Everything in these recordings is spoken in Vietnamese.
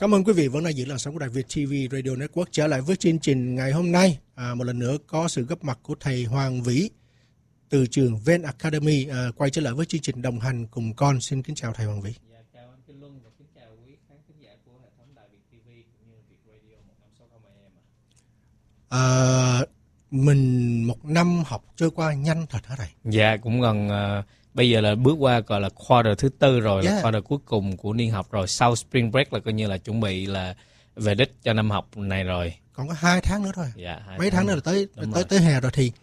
Cảm ơn quý vị vẫn đang giữ làn sóng của Đài Việt TV Radio Network. Trở lại với chương trình ngày hôm nay, một lần nữa có sự góp mặt của thầy Hoàng Vĩ từ trường Ven Academy, quay trở lại với chương trình đồng hành cùng con. Xin kính chào thầy Hoàng Vĩ. Dạ, chào anh Kinh Luân và kính chào quý khán thính giả của hệ thống Đài Việt TV cũng như Việt Radio 1560 AM. Mình một năm học trôi qua nhanh thật hả thầy? Dạ, cũng gần bây giờ là bước qua gọi là quarter thứ tư rồi, là quarter cuối cùng của niên học rồi. Sau spring break là coi như là chuẩn bị là về đích cho năm học này rồi. Còn có 2 tháng nữa thôi. Dạ, mấy tháng nữa là tới hè rồi thì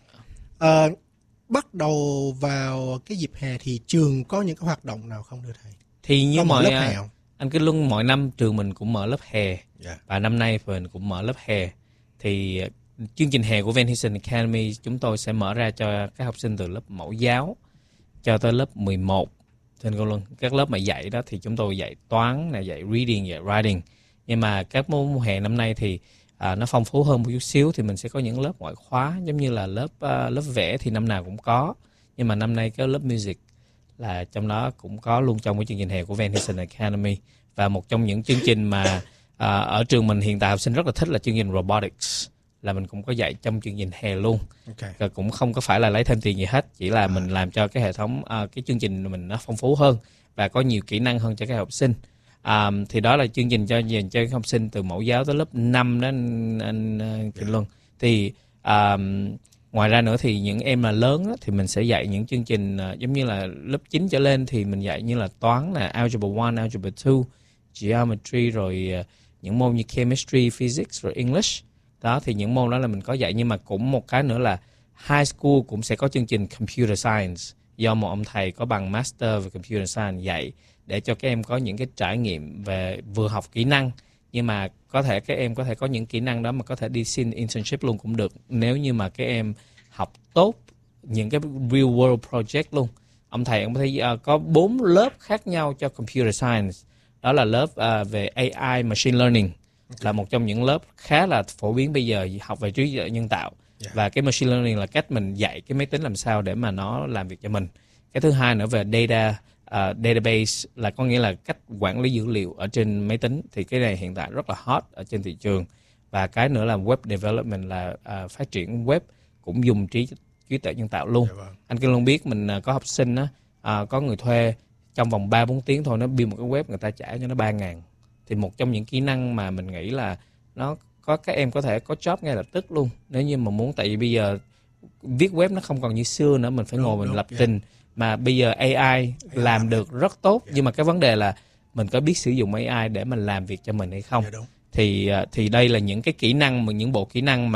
bắt đầu vào cái dịp hè thì trường có những cái hoạt động nào không thưa thầy? Thì như mọi anh Kinh Luân, mọi năm trường mình cũng mở lớp hè, và năm nay mình cũng mở lớp hè. Thì chương trình hè của Van Heusen Academy chúng tôi sẽ mở ra cho các học sinh từ lớp mẫu giáo cho tới lớp 11 trên Kinh Luân. Các lớp mà dạy đó thì chúng tôi dạy toán, dạy reading, dạy writing. Nhưng mà các môn hè năm nay thì nó phong phú hơn một chút xíu, thì mình sẽ có những lớp ngoại khóa, giống như là lớp vẽ thì năm nào cũng có, nhưng mà năm nay cái lớp music là trong đó cũng có luôn trong cái chương trình hè của Van Heusen Academy. Và một trong những chương trình mà ở trường mình hiện tại học sinh rất là thích là chương trình robotics, là mình cũng có dạy trong chương trình hè luôn. Và cũng không có phải là lấy thêm tiền gì hết, chỉ là mình làm cho cái hệ thống cái chương trình mình nó phong phú hơn và có nhiều kỹ năng hơn cho các học sinh. Thì đó là chương trình dành cho các học sinh từ mẫu giáo tới lớp 5 đó anh Kinh Luân. Thì ngoài ra nữa thì những em mà lớn đó, thì mình sẽ dạy những chương trình giống như là lớp 9 trở lên thì mình dạy như là toán, là Algebra 1, Algebra 2, Geometry, rồi những môn như Chemistry, Physics, rồi English. Đó thì những môn đó là mình có dạy. Nhưng mà cũng một cái nữa là high school cũng sẽ có chương trình Computer Science, do một ông thầy có bằng Master về Computer Science dạy, để cho các em có những cái trải nghiệm về vừa học kỹ năng, nhưng mà có thể các em có thể có những kỹ năng đó mà có thể đi xin internship luôn cũng được, nếu như mà các em học tốt những cái real world project luôn. Ông thầy ông thấy có 4 lớp khác nhau cho Computer Science. Đó là lớp về AI, Machine Learning, là một trong những lớp khá là phổ biến bây giờ, học về trí tuệ nhân tạo. Và cái Machine Learning là cách mình dạy cái máy tính làm sao để mà nó làm việc cho mình. Cái thứ hai nữa về database, là có nghĩa là cách quản lý dữ liệu ở trên máy tính. Thì cái này hiện tại rất là hot ở trên thị trường. Và cái nữa là web development, là phát triển web cũng dùng trí tuệ nhân tạo luôn. Anh Kinh Long biết mình có học sinh á, có người thuê trong vòng 3-4 tiếng thôi, nó build một cái web, người ta trả cho nó 3.000. Thì một trong những kỹ năng mà mình nghĩ là nó có các em có thể có job ngay lập tức luôn, nếu như mà muốn. Tại vì bây giờ viết web nó không còn như xưa nữa, mình phải ngồi mình lập trình. Mà bây giờ AI làm được rất tốt, nhưng mà cái vấn đề là mình có biết sử dụng AI để mình làm việc cho mình hay không. Thì đây là những cái kỹ năng, những bộ kỹ năng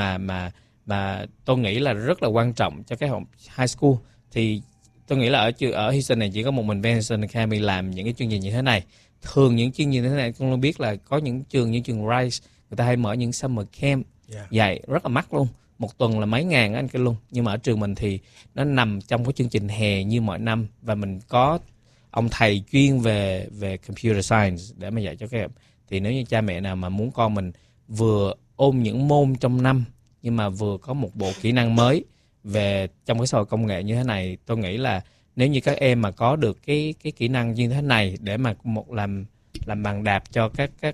mà tôi nghĩ là rất là quan trọng cho các học high school. Thì tôi nghĩ là ở Houston này chỉ có một mình Van Heusen Academy làm những cái chương trình như thế này. Thường những chương trình như thế này con biết là có những trường như trường Rice, người ta hay mở những summer camp dạy rất là mắc luôn, một tuần là mấy ngàn anh Kinh luôn. Nhưng mà ở trường mình thì nó nằm trong cái chương trình hè như mọi năm, và mình có ông thầy chuyên về computer science để mà dạy cho các em. Thì nếu như cha mẹ nào mà muốn con mình vừa ôn những môn trong năm, nhưng mà vừa có một bộ kỹ năng mới về trong cái xã hội công nghệ như thế này, tôi nghĩ là nếu như các em mà có được cái kỹ năng như thế này để mà làm bằng đạp cho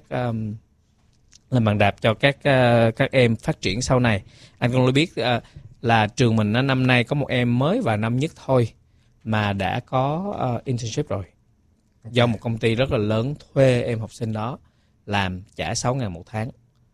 các em phát triển sau này. Anh cũng biết là trường mình năm nay có một em mới vào năm nhất thôi mà đã có internship rồi, do một công ty rất là lớn thuê em học sinh đó làm, trả 6.000 một tháng.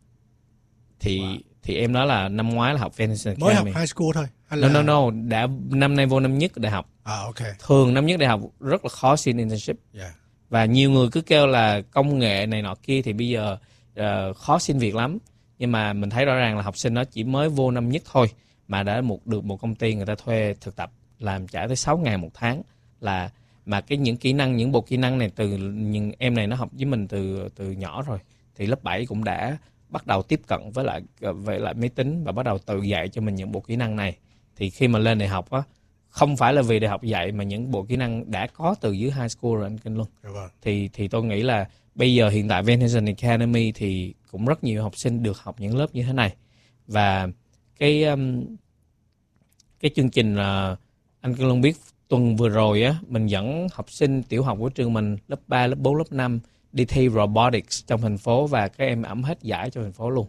Thì em đó là năm ngoái là học Van Heusen Academy. Mới học high school thôi? Hay là... No, đã năm nay vô năm nhất đại học. Thường năm nhất đại học rất là khó xin internship. Và nhiều người cứ kêu là công nghệ này nọ kia thì bây giờ khó xin việc lắm. Nhưng mà mình thấy rõ ràng là học sinh đó chỉ mới vô năm nhất thôi mà đã được một công ty người ta thuê thực tập làm trả tới 6.000 một tháng. Là mà những kỹ năng, những bộ kỹ năng này từ những em này nó học với mình từ nhỏ rồi. Thì lớp 7 cũng đã bắt đầu tiếp cận với lại máy tính và bắt đầu tự dạy cho mình những bộ kỹ năng này. Thì khi mà lên đại học á, không phải là vì đại học dạy mà những bộ kỹ năng đã có từ dưới high school rồi anh Kinh Luân. Thì tôi nghĩ là bây giờ hiện tại Van Heusen Academy thì cũng rất nhiều học sinh được học những lớp như thế này. Và cái chương trình anh Kinh Luân biết tuần vừa rồi á, mình dẫn học sinh tiểu học của trường mình lớp 3, lớp 4, lớp 5 đi thi robotics trong thành phố và các em ẵm hết giải trong thành phố luôn.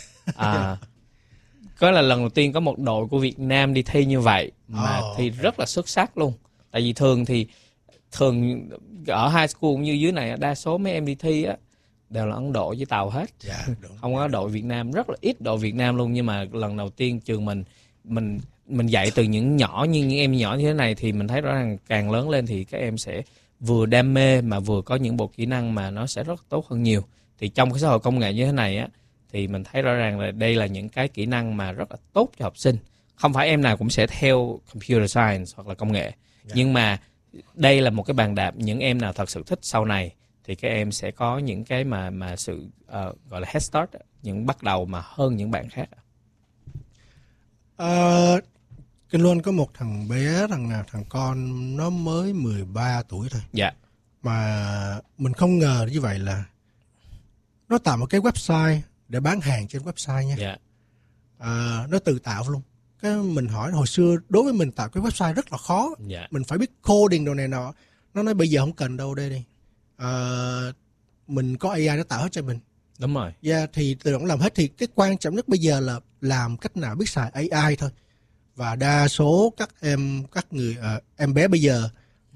Có là lần đầu tiên có một đội của Việt Nam đi thi như vậy mà thi rất là xuất sắc luôn. Tại vì thường ở high school cũng như dưới này đa số mấy em đi thi á đều là Ấn Độ với Tàu hết. Không có đội Việt Nam, rất là ít đội Việt Nam luôn. Nhưng mà lần đầu tiên trường mình dạy từ những nhỏ như những em nhỏ như thế này thì mình thấy rõ ràng càng lớn lên thì các em sẽ vừa đam mê mà vừa có những bộ kỹ năng mà nó sẽ rất tốt hơn nhiều. Thì trong cái xã hội công nghệ như thế này á thì mình thấy rõ ràng là đây là những cái kỹ năng mà rất là tốt cho học sinh. Không phải em nào cũng sẽ theo computer science hoặc là công nghệ. Nhưng mà đây là một cái bàn đạp, những em nào thật sự thích sau này thì các em sẽ có những cái mà sự gọi là head start, những bắt đầu mà hơn những bạn khác. Kinh Luân có một thằng bé, thằng con nó mới 13 tuổi thôi. Dạ. Mà mình không ngờ như vậy là nó tạo một cái website để bán hàng trên website nha. Dạ. Nó tự tạo luôn. Cái mình hỏi hồi xưa đối với mình tạo cái website rất là khó. Dạ. Mình phải biết coding đồ này nọ. Nó nói bây giờ không cần đâu, đây đi. Mình có AI nó tạo hết cho mình. Đúng rồi. Thì tự động làm hết. Thì cái quan trọng nhất bây giờ là làm cách nào biết xài AI thôi. Và đa số các em bé bây giờ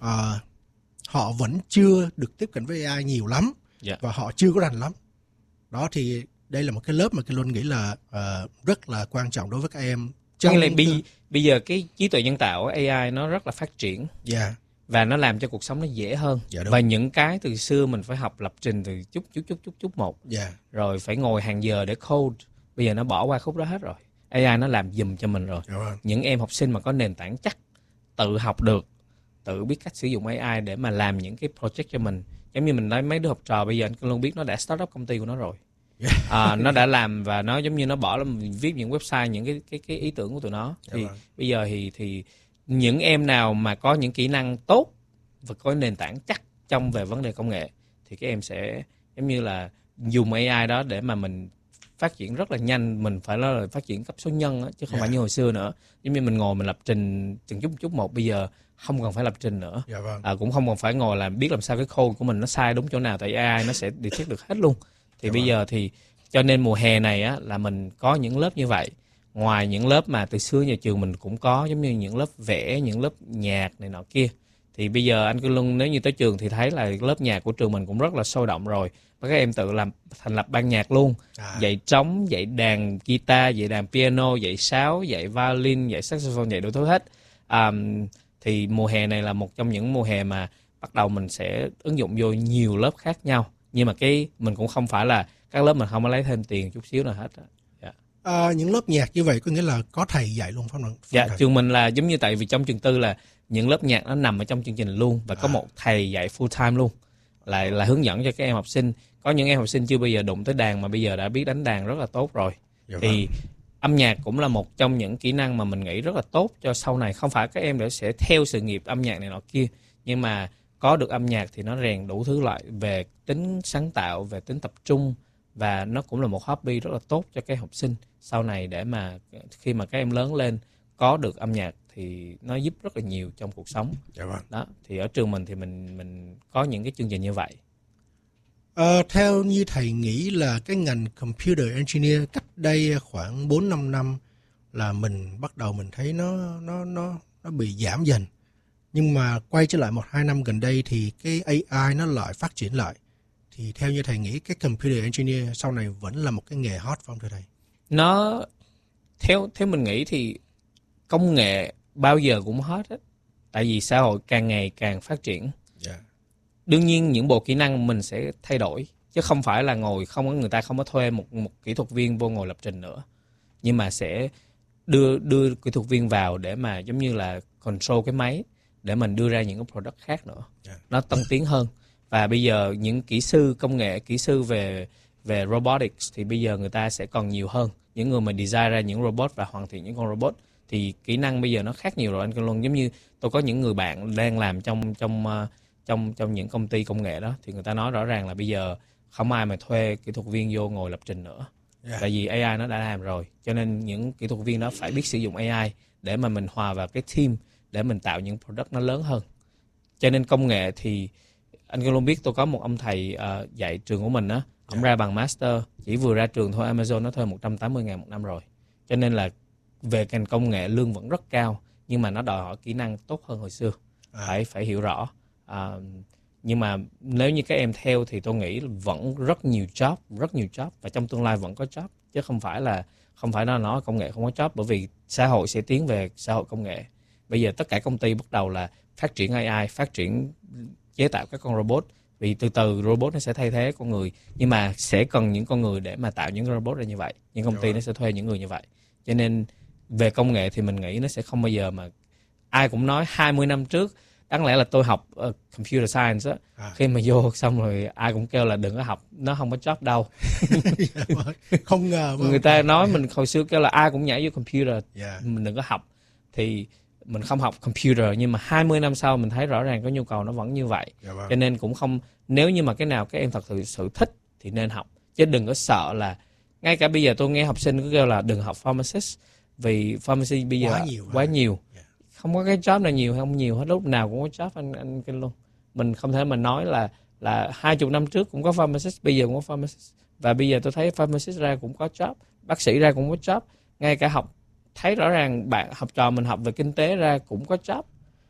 họ vẫn chưa được tiếp cận với AI nhiều lắm. Và họ chưa có rành lắm. Đó thì đây là một cái lớp mà Kinh Luân nghĩ là rất là quan trọng đối với các em. Bây giờ cái trí tuệ nhân tạo AI nó rất là phát triển. Và nó làm cho cuộc sống nó dễ hơn. Và những cái từ xưa mình phải học lập trình từ chút một. Rồi phải ngồi hàng giờ để code. Bây giờ nó bỏ qua khúc đó hết rồi. AI nó làm giùm cho mình rồi. Những em học sinh mà có nền tảng chắc, tự học được, tự biết cách sử dụng AI để mà làm những cái project cho mình. Giống như mình nói mấy đứa học trò bây giờ anh luôn biết nó đã start up công ty của nó rồi. Nó đã làm và nó giống như nó bỏ ra viết những website, những cái ý tưởng của tụi nó. Thì bây giờ thì những em nào mà có những kỹ năng tốt và có nền tảng chắc trong về vấn đề công nghệ thì các em sẽ giống như là dùng AI đó để mà mình phát triển rất là nhanh. Mình phải nói là phát triển cấp số nhân đó, chứ không phải như hồi xưa nữa. Giống như mình ngồi mình lập trình từng chút một, bây giờ không cần phải lập trình nữa. Cũng không còn phải ngồi làm biết làm sao cái code của mình nó sai đúng chỗ nào, tại AI nó sẽ detect được hết luôn. Thì bây giờ thì cho nên mùa hè này á là mình có những lớp như vậy. Ngoài những lớp mà từ xưa nhà trường mình cũng có, giống như những lớp vẽ, những lớp nhạc này nọ kia. Thì bây giờ anh Cương Luân nếu như tới trường thì thấy là lớp nhạc của trường mình cũng rất là sôi động rồi. Và các em tự thành lập ban nhạc luôn. Dạy trống, dạy đàn guitar, dạy đàn piano, dạy sáo, dạy violin, dạy saxophone, dạy đủ thứ hết. Thì mùa hè này là một trong những mùa hè mà bắt đầu mình sẽ ứng dụng vô nhiều lớp khác nhau. Nhưng mà mình cũng không phải là các lớp mình không có lấy thêm tiền chút xíu nào hết. Những lớp nhạc như vậy có nghĩa là có thầy dạy luôn phải không? Trường mình là giống như tại vì trong trường tư là những lớp nhạc nó nằm ở trong chương trình luôn và có một thầy dạy full time luôn, là hướng dẫn cho các em học sinh. Có những em học sinh chưa bao giờ đụng tới đàn mà bây giờ đã biết đánh đàn rất là tốt rồi. Thì âm nhạc cũng là một trong những kỹ năng mà mình nghĩ rất là tốt cho sau này. Không phải các em sẽ theo sự nghiệp âm nhạc này nọ kia, nhưng mà có được âm nhạc thì nó rèn đủ thứ loại về tính sáng tạo, về tính tập trung, và nó cũng là một hobby rất là tốt cho các học sinh sau này, để mà khi mà các em lớn lên có được âm nhạc thì nó giúp rất là nhiều trong cuộc sống. Đó, thì ở trường mình thì mình có những cái chương trình như vậy. Theo như thầy nghĩ là cái ngành computer engineer cách đây khoảng 4-5 năm là mình bắt đầu mình thấy nó bị giảm dần. Nhưng mà quay trở lại 1-2 năm gần đây thì cái AI nó lại phát triển lại. Thì theo như thầy nghĩ cái computer engineer sau này vẫn là một cái nghề hot phải không thưa thầy? Nó theo mình nghĩ thì công nghệ bao giờ cũng hot hết. Tại vì xã hội càng ngày càng phát triển. Đương nhiên những bộ kỹ năng mình sẽ thay đổi, chứ không phải là người ta không có thuê một kỹ thuật viên vô ngồi lập trình nữa, nhưng mà sẽ đưa kỹ thuật viên vào để mà giống như là control cái máy để mình đưa ra những cái product khác nữa. Nó tân tiến hơn. Và bây giờ những kỹ sư công nghệ, kỹ sư về robotics thì bây giờ người ta sẽ còn nhiều hơn. Những người mà design ra những robot và hoàn thiện những con robot thì kỹ năng bây giờ nó khác nhiều rồi anh Cương Luân. Giống như tôi có những người bạn đang làm trong những công ty công nghệ đó, thì người ta nói rõ ràng là bây giờ không ai mà thuê kỹ thuật viên vô ngồi lập trình nữa. Tại vì AI nó đã làm rồi, cho nên những kỹ thuật viên đó phải biết sử dụng AI để mà mình hòa vào cái team để mình tạo những product nó lớn hơn. Cho nên công nghệ thì anh luôn biết tôi có một ông thầy dạy trường của mình á, ông ra bằng master, chỉ vừa ra trường thôi Amazon nó thuê 180.000 một năm rồi. Cho nên là về ngành công nghệ lương vẫn rất cao, nhưng mà nó đòi hỏi kỹ năng tốt hơn hồi xưa. Phải hiểu rõ. Nhưng mà nếu như các em theo thì tôi nghĩ vẫn rất nhiều job, và trong tương lai vẫn có job, chứ không phải nó công nghệ không có job, bởi vì xã hội sẽ tiến về xã hội công nghệ. Bây giờ tất cả công ty bắt đầu là phát triển AI, phát triển chế tạo các con robot, vì từ từ robot nó sẽ thay thế con người, nhưng mà sẽ cần những con người để mà tạo những robot ra như vậy. Những công ty nó sẽ thuê những người như vậy. Cho nên về công nghệ thì mình nghĩ nó sẽ không bao giờ mà ai cũng nói 20 năm trước đáng lẽ là tôi học computer science á, khi mà vô xong rồi ai cũng kêu là đừng có học, nó không có job đâu. Không ngờ người ta nói mình hồi xưa kêu là ai cũng nhảy vô computer, mình đừng có học, thì mình không học computer, nhưng mà 20 năm sau mình thấy rõ ràng có nhu cầu nó vẫn như vậy. Cho nên cũng không, nếu như mà cái nào các em thật sự thích thì nên học, chứ đừng có sợ là, ngay cả bây giờ tôi nghe học sinh cứ kêu là đừng học pharmacist, vì pharmacy bây giờ quá nhiều. Không có cái job nào nhiều hay không nhiều hết, lúc nào cũng có job anh kinh luôn. Mình không thể mà nói là 20 năm trước cũng có pharmacist, bây giờ cũng có pharmacist, và bây giờ tôi thấy pharmacist ra cũng có job, bác sĩ ra cũng có job, ngay cả học thấy rõ ràng bạn học trò mình học về kinh tế ra cũng có job.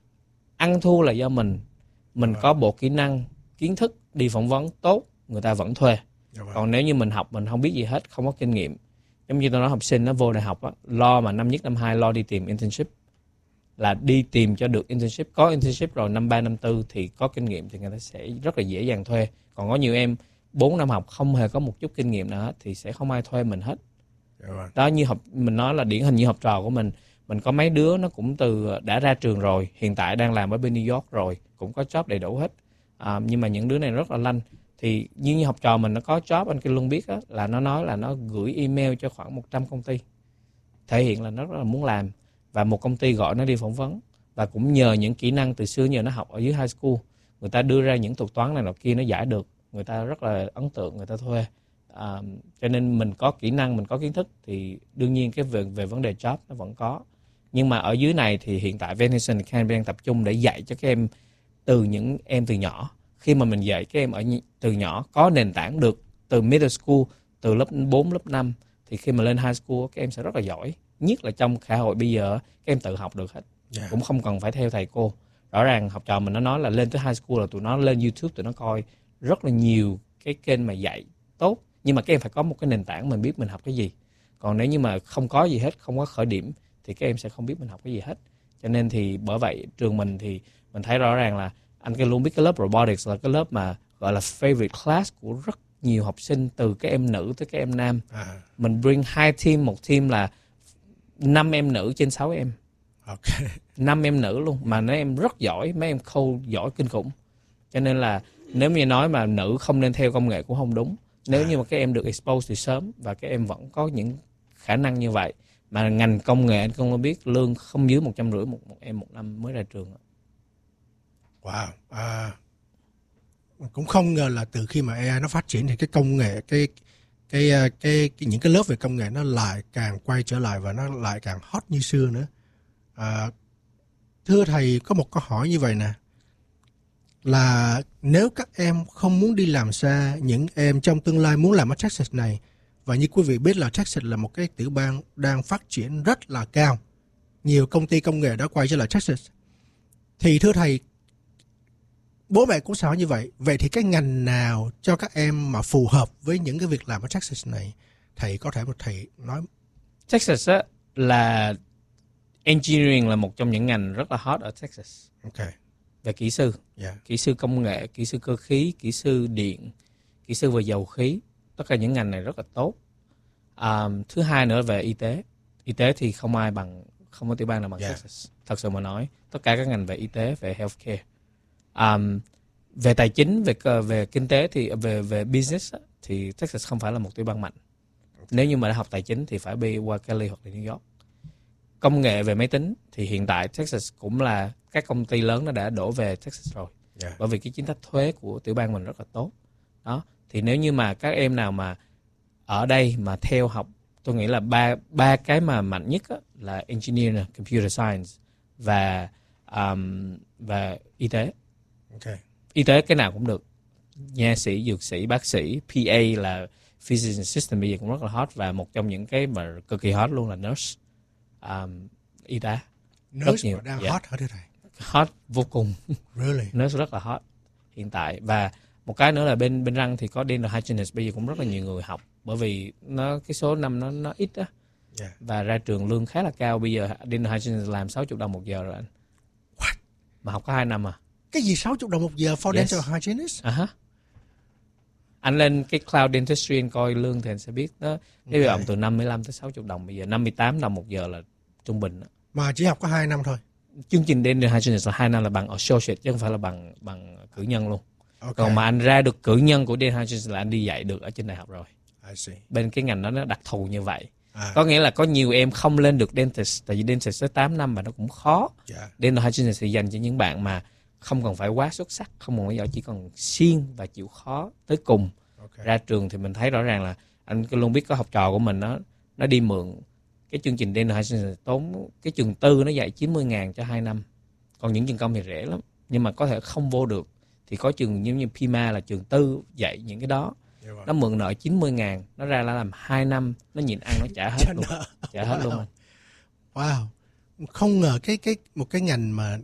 Ăn thua là do mình có bộ kỹ năng, kiến thức, đi phỏng vấn tốt, người ta vẫn thuê. Còn nếu như mình học mình không biết gì hết, không có kinh nghiệm, giống như tôi nói học sinh nó vô đại học á, lo mà năm nhất năm 2 lo đi tìm internship, là đi tìm cho được internship, có internship rồi năm 3 năm 4 thì có kinh nghiệm thì người ta sẽ rất là dễ dàng thuê. Còn có nhiều em 4 năm học không hề có một chút kinh nghiệm nào hết thì sẽ không ai thuê mình hết. Đó, như mình nói là điển hình như học trò của mình có mấy đứa nó cũng đã ra trường rồi, hiện tại đang làm ở bên New York rồi, cũng có job đầy đủ hết. Nhưng mà những đứa này rất là lanh. Thì như học trò mình nó có job, anh Kinh Luân biết á, là nó nói là nó gửi email cho khoảng 100 công ty, thể hiện là nó rất là muốn làm, và một công ty gọi nó đi phỏng vấn, và cũng nhờ những kỹ năng từ xưa nhờ nó học ở dưới high school, người ta đưa ra những thuật toán này nọ kia nó giải được, người ta rất là ấn tượng, người ta thuê. Cho nên mình có kỹ năng, mình có kiến thức thì đương nhiên cái về vấn đề job nó vẫn có. Nhưng mà ở dưới này thì hiện tại Van Heusen Academy đang tập trung để dạy cho các em từ những em từ nhỏ. Khi mà mình dạy các em từ nhỏ có nền tảng được từ middle school, từ lớp 4, lớp 5, thì khi mà lên high school các em sẽ rất là giỏi. Nhất là trong xã hội bây giờ các em tự học được hết, cũng không cần phải theo thầy cô. Rõ ràng học trò mình nó nói là lên tới high school là tụi nó lên YouTube, tụi nó coi rất là nhiều cái kênh mà dạy tốt, nhưng mà các em phải có một cái nền tảng mình biết mình học cái gì. Còn nếu như mà không có gì hết, không có khởi điểm thì các em sẽ không biết mình học cái gì hết. Cho nên thì bởi vậy trường mình thì mình thấy rõ ràng là anh luôn biết cái lớp robotics là cái lớp mà gọi là favorite class của rất nhiều học sinh, từ các em nữ tới các em nam. Mình bring 2 team, một team là 5 em nữ trên 6 em. 5 em nữ luôn, mà mấy em rất giỏi, mấy em code giỏi kinh khủng. Cho nên là nếu như nói mà nữ không nên theo công nghệ cũng không đúng. Nếu như mà các em được expose từ sớm và các em vẫn có những khả năng như vậy, mà ngành công nghệ anh không biết lương không dưới 150 một em một năm mới ra trường. Wow. Cũng không ngờ là từ khi mà AI nó phát triển thì cái công nghệ, những cái lớp về công nghệ nó lại càng quay trở lại và nó lại càng hot như xưa nữa. Thưa thầy, có một câu hỏi như vậy nè, là nếu các em không muốn đi làm xa, những em trong tương lai muốn làm ở Texas này, và như quý vị biết là Texas là một cái tiểu bang đang phát triển rất là cao, nhiều công ty công nghệ đã quay trở lại Texas, thì thưa thầy, bố mẹ cũng sợ như vậy. Vậy thì cái ngành nào cho các em mà phù hợp với những cái việc làm ở Texas này? Thầy có thể thầy nói. Texas á, là engineering là một trong những ngành rất là hot ở Texas. Về kỹ sư, kỹ sư công nghệ, kỹ sư cơ khí, kỹ sư điện, kỹ sư về dầu khí, tất cả những ngành này rất là tốt. Thứ hai nữa về y tế. Y tế thì không có tiểu bang nào bằng Texas. Thật sự mà nói, tất cả các ngành về y tế, về healthcare. Về tài chính, về kinh tế thì về business thì Texas không phải là một tiểu bang mạnh. Nếu như mà đã học tài chính thì phải đi qua Cali hoặc là New York. Công nghệ về máy tính thì hiện tại Texas cũng là các công ty lớn nó đã đổ về Texas rồi. Bởi vì cái chính sách thuế của tiểu bang mình rất là tốt. Đó, thì nếu như mà các em nào mà ở đây mà theo học, tôi nghĩ là ba cái mà mạnh nhất là engineer, computer science và y tế. Y tế cái nào cũng được. Nha sĩ, dược sĩ, bác sĩ, PA là Physician Assistant bây giờ cũng rất là hot, và một trong những cái mà cực kỳ hot luôn là nurse, y tá. Nurse nhiều. Đang hot hả thưa thầy? Hot vô cùng. Really? Nurse rất là hot hiện tại. Và một cái nữa là bên răng thì có dental hygienist bây giờ cũng rất là nhiều người học, bởi vì cái số năm nó ít á. Và ra trường lương khá là cao. Bây giờ dental hygienist làm 60 đồng một giờ rồi anh. What? Mà học có 2 năm à. Cái gì 60 đồng một giờ for dental hygienist? Anh lên cái Cloud Dentistry anh coi lương thì anh sẽ biết nó cái okay. Từ 55 tới 60 đồng, bây giờ 58 đồng một giờ là trung bình đó. Mà chỉ học có 2 năm thôi. Chương trình dental hygienist là 2 năm là bằng associate chứ không phải là bằng cử nhân luôn. Okay. Còn mà anh ra được cử nhân của dental hygienist là anh đi dạy được ở trên đại học rồi. I see. Bên cái ngành đó nó đặc thù như vậy. Có nghĩa là có nhiều em không lên được dentist, tại vì dentist tới 8 năm và nó cũng khó. Dental hygienist thì dành cho những bạn mà không cần phải quá xuất sắc, không cần phải giỏi, chỉ cần siêng và chịu khó tới cùng. Okay. Ra trường thì mình thấy rõ ràng là anh luôn biết có học trò của mình nó đi mượn cái chương trình dental hygienist, tốn cái trường tư nó dạy 90.000 cho 2 năm. Còn những trường công thì rẻ lắm, nhưng mà có thể không vô được. Thì có trường giống như Pima là trường tư dạy những cái đó. Nó mượn nợ 90.000, nó ra là làm 2 năm, nó nhịn ăn nó trả hết luôn. Trả hết luôn. Wow. Không ngờ một cái ngành mà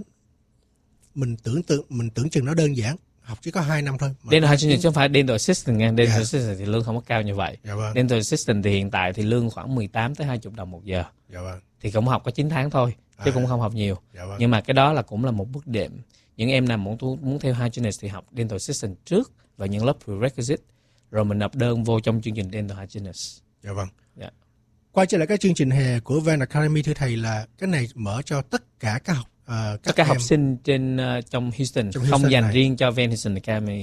mình tưởng chừng nó đơn giản, học chỉ có 2 năm thôi. Dental hygienist chứ không phải dental assistant nha. Dental assistant thì lương không có cao như vậy. Dental assistant thì hiện tại thì lương khoảng 18 tới 20 đồng một giờ. Thì cũng học có 9 tháng thôi, chứ cũng không học nhiều. Nhưng mà cái đó là cũng là một bước đệm. Những em nào muốn theo hygienist thì học dental assistant trước và những lớp prerequisite, rồi mình nộp đơn vô trong chương trình dental hygienist. Quay trở lại cái chương trình hè của Van Academy thưa thầy, là cái này mở cho tất cả các học sinh trong Houston, không dành riêng cho Van Houston Academy.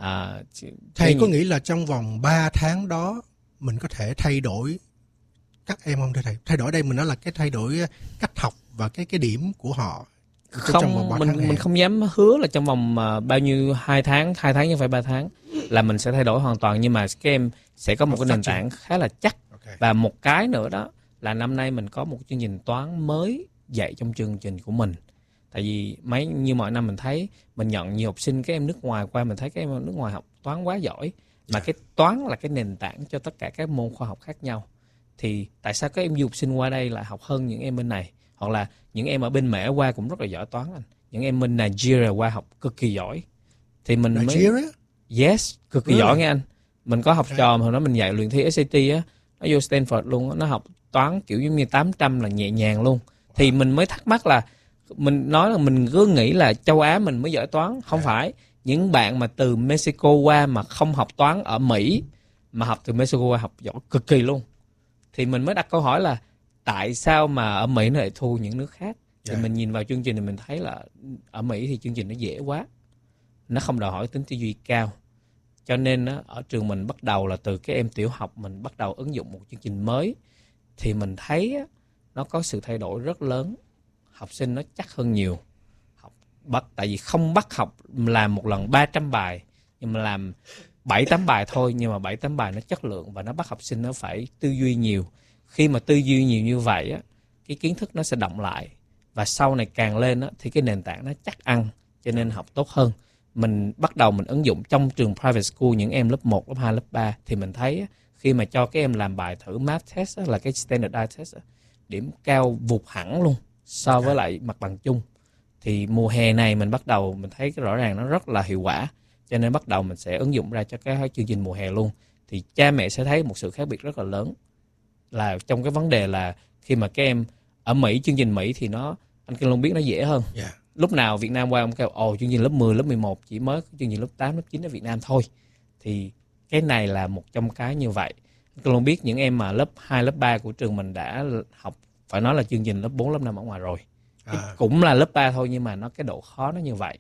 Thầy có nghĩ là trong vòng 3 tháng đó mình có thể thay đổi các em không thưa thầy? Thay đổi đây mình nói là cái thay đổi cách học và cái điểm của họ. Không, mình không dám hứa là trong vòng bao nhiêu 2 tháng chứ không phải 3 tháng là mình sẽ thay đổi hoàn toàn, nhưng mà các em sẽ có một cái nền tảng khá là chắc. Và một cái nữa đó là năm nay mình có một chương trình toán mới dạy trong chương trình của mình. Tại vì như mọi năm mình thấy mình nhận nhiều học sinh các em nước ngoài qua, mình thấy các em nước ngoài học toán quá giỏi, mà cái toán là cái nền tảng cho tất cả các môn khoa học khác nhau. Thì tại sao các em du học sinh qua đây lại học hơn những em bên này? Hoặc là những em ở bên Mễ qua cũng rất là giỏi toán anh. Những em bên Nigeria qua học cực kỳ giỏi. Thì mình Nigeria? Yes, cực kỳ giỏi nghe anh. Mình có học trò mà hồi đó mình dạy luyện thi SAT á, nó vô Stanford luôn, nó học toán kiểu giống như 800 là nhẹ nhàng luôn. Thì mình mới thắc mắc là mình nói là mình cứ nghĩ là châu Á mình mới giỏi toán, không phải. Những bạn mà từ Mexico qua mà không học toán ở Mỹ, mà học từ Mexico qua học giỏi cực kỳ luôn. Thì mình mới đặt câu hỏi là tại sao mà ở Mỹ nó lại thua những nước khác? Thì mình nhìn vào chương trình thì mình thấy là ở Mỹ thì chương trình nó dễ quá, nó không đòi hỏi tính tư duy cao. Cho nên ở trường mình bắt đầu là từ cái em tiểu học mình bắt đầu ứng dụng một chương trình mới, thì mình thấy nó có sự thay đổi rất lớn. Học sinh nó chắc hơn nhiều. Tại vì không bắt học làm một lần 300 bài, nhưng mà làm 7-8 bài thôi, nhưng mà 7-8 bài nó chất lượng và nó bắt học sinh nó phải tư duy nhiều. Khi mà tư duy nhiều như vậy cái kiến thức nó sẽ đọng lại, và sau này càng lên thì cái nền tảng nó chắc ăn, cho nên học tốt hơn. Mình bắt đầu mình ứng dụng trong trường private school, những em lớp 1, lớp 2, lớp 3 thì mình thấy khi mà cho các em làm bài thử math test là cái standardized test, điểm cao vụt hẳn luôn so với lại mặt bằng chung. Thì mùa hè này mình bắt đầu mình thấy rõ ràng nó rất là hiệu quả, cho nên bắt đầu mình sẽ ứng dụng ra cho cái chương trình mùa hè luôn. Thì cha mẹ sẽ thấy một sự khác biệt rất là lớn, là trong cái vấn đề là khi mà các em ở Mỹ, chương trình Mỹ thì anh Kinh Long biết nó dễ hơn. Lúc nào Việt Nam qua ông kêu chương trình lớp 10, lớp 11 chỉ mới có chương trình lớp 8, lớp 9 ở Việt Nam thôi. Thì cái này là một trong cái như vậy. Anh Kinh Long biết những em mà lớp 2, lớp 3 của trường mình đã học, phải nói là chương trình lớp 4, lớp 5 ở ngoài rồi. Cũng là lớp 3 thôi, nhưng mà cái độ khó nó như vậy.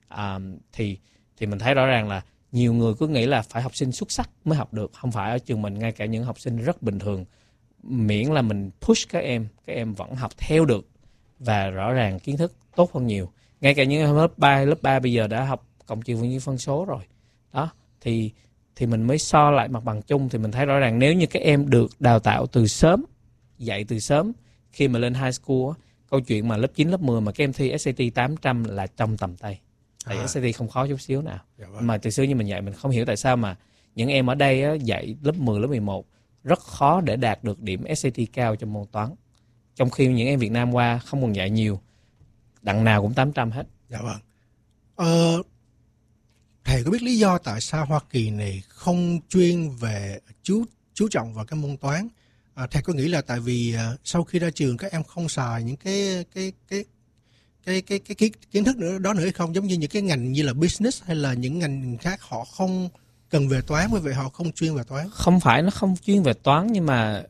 Thì mình thấy rõ ràng là nhiều người cứ nghĩ là phải học sinh xuất sắc mới học được. Không phải, ở trường mình ngay cả những học sinh rất bình thường, miễn là mình push các em vẫn học theo được, và rõ ràng kiến thức tốt hơn nhiều. Ngay cả những lớp 3 bây giờ đã học cộng trừ với những phân số rồi. Đó, thì mình mới so lại mặt bằng chung, thì mình thấy rõ ràng nếu như các em được đào tạo từ sớm, dạy từ sớm, khi mà lên high school câu chuyện mà lớp 9, lớp 10 mà các em thi SAT 800 là trong tầm tay. Tại SAT không khó chút xíu nào. Dạ vâng. Mà từ xưa như mình dạy, mình không hiểu tại sao mà những em ở đây á, dạy lớp 10, lớp 11 rất khó để đạt được điểm SAT cao trong môn toán. Trong khi những em Việt Nam qua không còn dạy nhiều, đằng nào cũng 800 hết. Dạ vâng. Thầy có biết lý do tại sao Hoa Kỳ này không chuyên về chú trọng vào cái môn toán? Thầy có nghĩ là tại vì sau khi ra trường các em không xài những cái kiến thức đó nữa hay không? Giống như những cái ngành như là business hay là những ngành khác họ không cần về toán, bởi vậy họ không chuyên về toán. Không phải nó không chuyên về toán, nhưng mà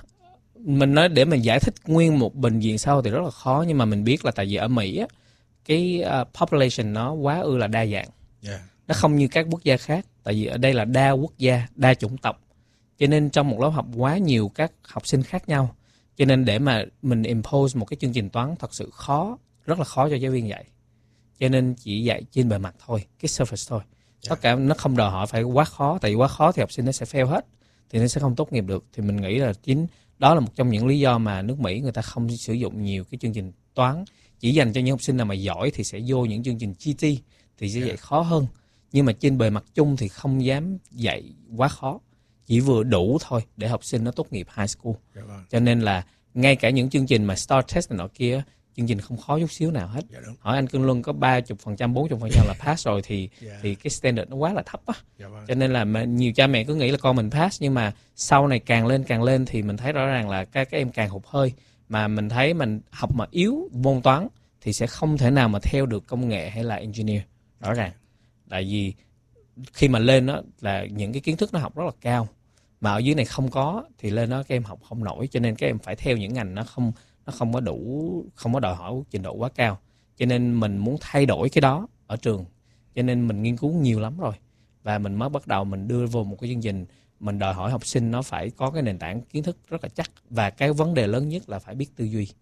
mình nói để mình giải thích nguyên một bệnh viện sau thì rất là khó. Nhưng mà mình biết là tại vì ở Mỹ á, cái population nó quá là đa dạng. Yeah. Nó không như các quốc gia khác. Tại vì ở đây là đa quốc gia, đa chủng tộc. Cho nên trong một lớp học quá nhiều các học sinh khác nhau. Cho nên để mà mình impose một cái chương trình toán thật sự khó, rất là khó cho giáo viên dạy. Cho nên chỉ dạy trên bề mặt thôi, cái surface thôi. Tất cả nó không đòi hỏi phải quá khó. Tại vì quá khó thì học sinh nó sẽ fail hết, thì nó sẽ không tốt nghiệp được. Thì mình nghĩ là chính đó là một trong những lý do mà nước Mỹ người ta không sử dụng nhiều cái chương trình toán. Chỉ dành cho những học sinh nào mà giỏi thì sẽ vô những chương trình GT thì sẽ dạy khó hơn. Nhưng mà trên bề mặt chung thì không dám dạy quá khó, chỉ vừa đủ thôi để học sinh nó tốt nghiệp high school. Cho nên là ngay cả những chương trình mà STAR test này nọ kia, chương trình không khó chút xíu nào hết. Hỏi anh Cương Luân có 30%, 40% là pass rồi thì cái standard nó quá là thấp á. Cho nên là nhiều cha mẹ cứ nghĩ là con mình pass, nhưng mà sau này càng lên thì mình thấy rõ ràng là các em càng hụt hơi. Mà mình thấy mình học mà yếu môn toán thì sẽ không thể nào mà theo được công nghệ hay là engineer, rõ ràng. Tại vì khi mà lên đó là những cái kiến thức nó học rất là cao, mà ở dưới này không có thì lên đó các em học không nổi. Cho nên các em phải theo những ngành nó không có đủ, không có đòi hỏi trình độ quá cao. Cho nên mình muốn thay đổi cái đó ở trường. Cho nên mình nghiên cứu nhiều lắm rồi. Và mình mới bắt đầu mình đưa vô một cái chương trình mình đòi hỏi học sinh nó phải có cái nền tảng kiến thức rất là chắc. Và cái vấn đề lớn nhất là phải biết tư duy.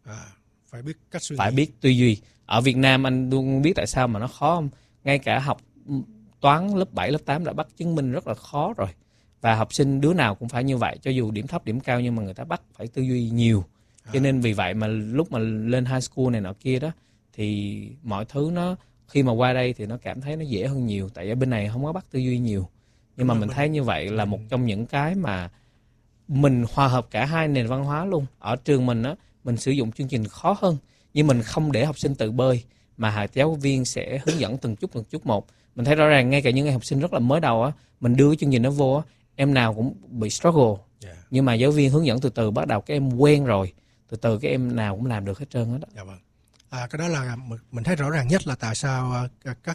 Phải biết cách suy nghĩ. Phải biết tư duy. Ở Việt Nam anh luôn biết tại sao mà nó khó không? Ngay cả học toán lớp 7, lớp 8 đã bắt chứng minh rất là khó rồi. Và học sinh đứa nào cũng phải như vậy. Cho dù điểm thấp, điểm cao nhưng mà người ta bắt phải tư duy nhiều. Cho nên vì vậy mà lúc mà lên high school này nọ kia đó thì mọi thứ nó khi mà qua đây thì nó cảm thấy nó dễ hơn nhiều. Tại ở bên này không có bắt tư duy nhiều. Nhưng mà mình thấy như vậy là một trong những cái mà mình hòa hợp cả hai nền văn hóa luôn. Ở trường mình á, mình sử dụng chương trình khó hơn, nhưng mình không để học sinh tự bơi, mà giáo viên sẽ hướng dẫn từng chút một. Mình thấy rõ ràng ngay cả những học sinh rất là mới đầu á, mình đưa cái chương trình đó vô á, em nào cũng bị struggle. Nhưng mà giáo viên hướng dẫn từ từ, bắt đầu các em quen rồi, từ từ các em nào cũng làm được hết trơn hết đó. Dạ vâng. Cái đó là mình thấy rõ ràng nhất là tại sao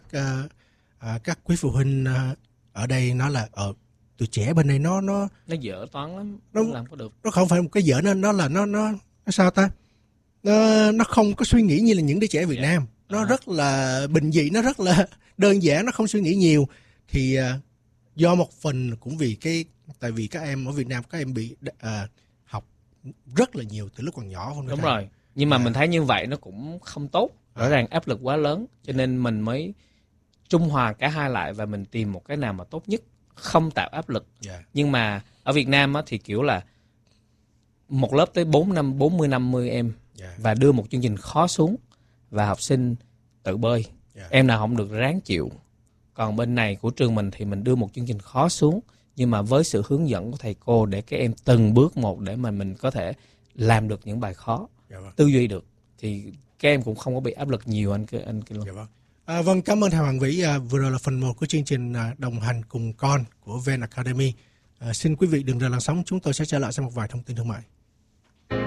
các quý phụ huynh ở đây nói là tụi trẻ bên đây nó dở toán lắm, nó làm có được. Nó không phải một cái dở, nó sao ta? Nó không có suy nghĩ như là những đứa trẻ Việt Nam. Nó rất là bình dị, nó rất là đơn giản, nó không suy nghĩ nhiều. Thì do một phần cũng vì tại vì các em ở Việt Nam các em bị học rất là nhiều từ lúc còn nhỏ. Đúng rồi. Nhưng mà mình thấy như vậy nó cũng không tốt. Rõ ràng áp lực quá lớn. Cho nên mình mới trung hòa cả hai lại và mình tìm một cái nào mà tốt nhất, không tạo áp lực. Nhưng mà ở Việt Nam á, thì kiểu là một lớp tới 40-50 em và đưa một chương trình khó xuống và học sinh tự bơi. Em nào không được ráng chịu. Còn bên này của trường mình thì mình đưa một chương trình khó xuống, nhưng mà với sự hướng dẫn của thầy cô để các em từng bước một để mà mình có thể làm được những bài khó, tư duy được, thì các em cũng không có bị áp lực nhiều anh luôn. Vâng, cảm ơn thầy Hoàng Vĩ. Vừa rồi là phần 1 của chương trình đồng hành cùng con của Ven Academy. Xin quý vị đừng rời làn sóng, chúng tôi sẽ trở lại sau một vài thông tin thương mại.